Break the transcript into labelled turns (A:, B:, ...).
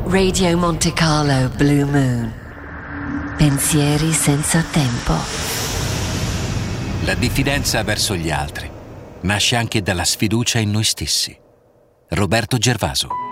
A: Radio Monte Carlo Blue Moon. Pensieri senza tempo.
B: La diffidenza verso gli altri nasce anche dalla sfiducia in noi stessi. Roberto Gervaso.